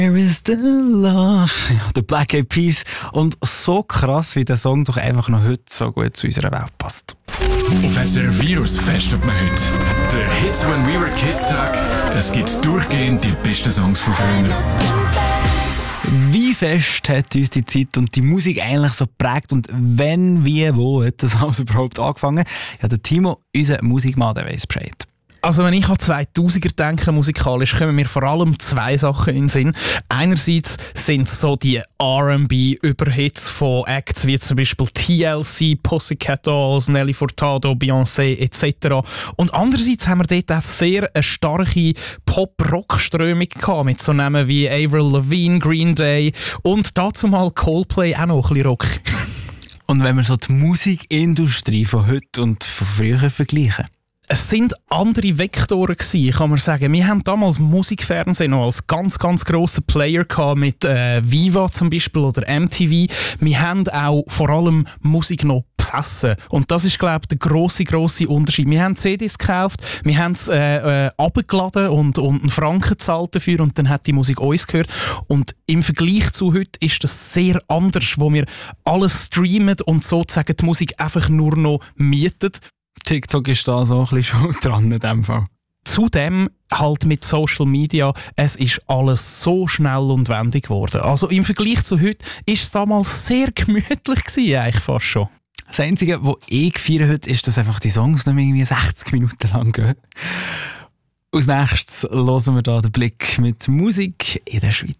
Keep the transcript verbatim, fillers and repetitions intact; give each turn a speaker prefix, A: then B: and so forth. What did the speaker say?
A: Where is the love? Ja, der Black Eyed Peas. Und so krass, wie der Song doch einfach noch heute so gut zu unserer Welt passt.
B: Auf S R vier aus festet man heute. Der Hits When We Were Kids Tag. Es gibt durchgehend die besten Songs von früher.
A: Wie fest hat uns die Zeit und die Musik eigentlich so geprägt und wenn, wie, wo hat das alles überhaupt angefangen? Ja, der Timo, unser Musikmann, der weiss Bescheid.
C: Also wenn ich an zweitausender denke, musikalisch, kommen mir vor allem zwei Sachen in den Sinn. Einerseits sind es so die R and B-Überhits von Acts wie zum Beispiel T L C, Pussycat Dolls, Nelly Furtado, Beyoncé et cetera. Und andererseits haben wir dort auch sehr eine starke Pop-Rock-Strömung gehabt, mit so Namen wie Avril Lavigne, Green Day und dazu mal Coldplay auch noch ein bisschen Rock.
A: Und wenn wir so die Musikindustrie von heute und von früher vergleichen?
C: Es sind andere Vektoren gewesen, kann man sagen. Wir haben damals Musikfernsehen noch als ganz, ganz grosser Player gehabt mit äh, Viva zum Beispiel oder M T V. Wir haben auch vor allem Musik noch besessen. Und das ist, glaube ich, der grosse, grosse Unterschied. Wir haben C Ds gekauft, wir haben es äh, äh, runtergeladen und, und einen Franken gezahlt dafür und dann hat die Musik uns gehört. Und im Vergleich zu heute ist das sehr anders, wo wir alles streamen und sozusagen die Musik einfach nur noch mieten.
A: TikTok ist da so ein bisschen schon dran in dem Fall.
C: Zudem halt mit Social Media, es ist alles so schnell und wendig geworden. Also im Vergleich zu heute ist es damals sehr gemütlich gewesen, eigentlich fast schon.
A: Das Einzige, was ich feiere heute, ist, dass einfach die Songs nicht mehr irgendwie sechzig Minuten lang gehen. Als nächstes hören wir da den Blick mit Musik in der Schweiz.